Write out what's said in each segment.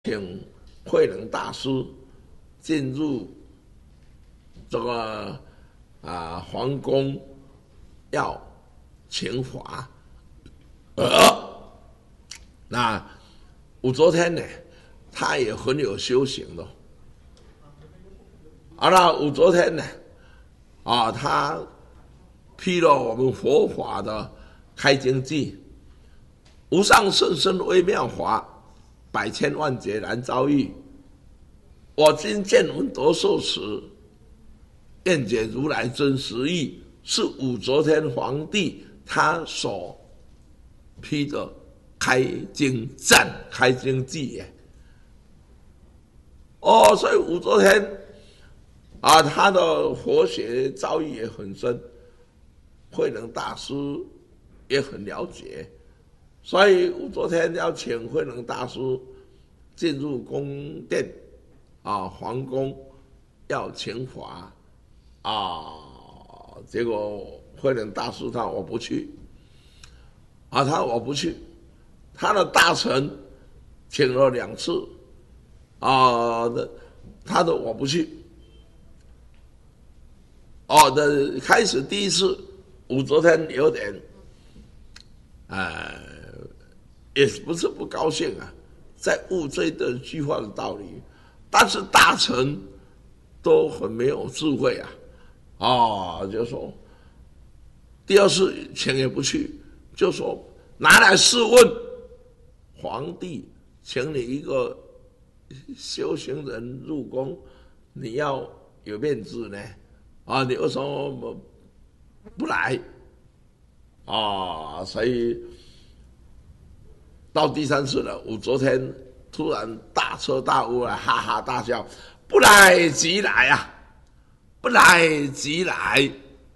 请慧能大师进入这个皇宫要请法，那武则天呢，他也很有修行的。那武则天呢，他批了我们佛法的开经记，无上甚深微妙法，百千万劫难遭遇。我今见闻得受持，愿解如来真实义。是武则天皇帝他所批的开经赞、开经记耶。所以武则天他的佛学造诣也很深，慧能大师也很了解，所以武则天要请慧能大师进入宫殿皇宫要请法结果慧能大师他我不去他我不去，他的大臣请了2次他的我不去开始第一次武则天有点也不是不高兴在悟这句话的道理，但是大臣都很没有智慧就说第二次请也不去，就说拿来试问皇帝，请你一个修行人入宫，你要有面子呢你为什么不来所以到第3次了，武则天突然大彻大悟了，哈哈大笑，不来即来不来即来。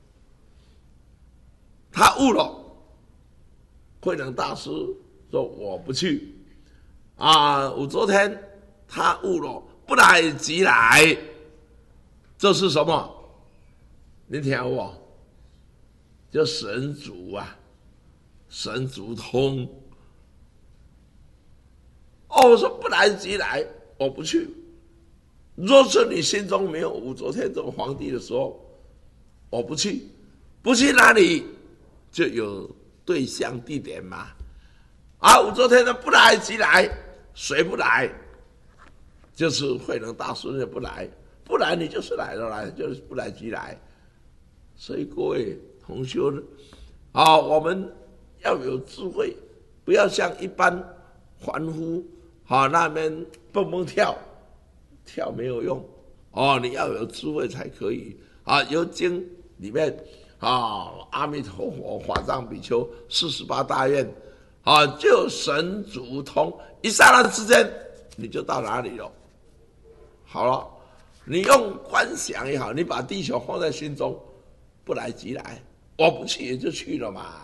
他悟了，慧能大师说我不去武则天他悟了，不来即来，这是什么？你听我，叫神足神足通。我说不来即来，我不去。若是你心中没有武则天这个皇帝的时候，我不去，不去哪里就有对象地点嘛。武则天的不来即来，谁不来？就是慧能大师也不来，不来你就是来了就是不来即来。所以各位同修我们要有智慧，不要像一般凡夫那边蹦蹦跳没有用你要有智慧才可以有经里面阿弥陀佛法藏比丘48大愿就神足通，一刹那之间你就到哪里了。好了，你用观想也好，你把地球放在心中，不来即来，我不去也就去了嘛。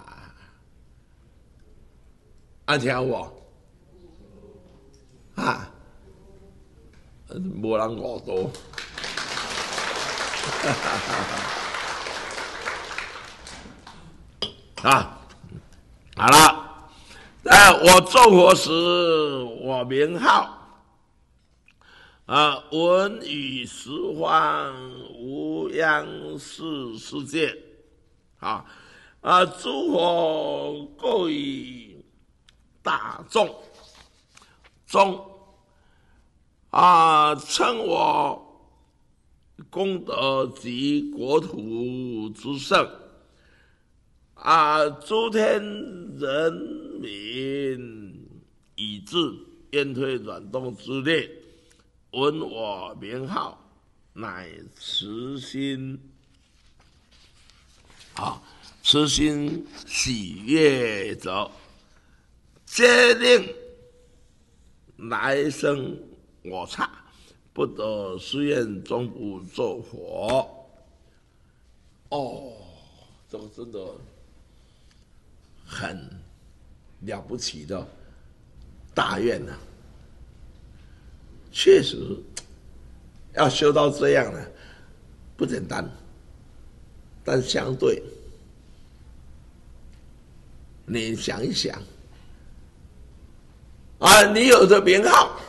听我没人误导好了，我做佛时，我名号闻与十方无央视世界诸佛各以大众称我功德及国土之盛诸天人民以至愿退软动之列，闻我名号，乃慈心慈心喜悦者，皆令来生我刹不得誓愿终不作佛。这个真的很了不起的大愿确实要修到这样不简单，但相对你想一想你有的名号